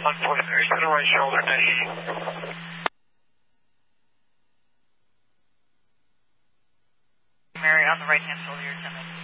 1.3, center right shoulder, dash. Mary, on the right-hand shoulder, you're 10 minutes.